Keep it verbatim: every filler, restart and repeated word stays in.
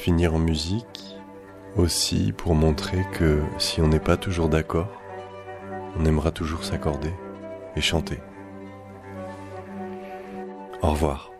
finir en musique, aussi pour montrer que si on n'est pas toujours d'accord, on aimera toujours s'accorder et chanter. Au revoir.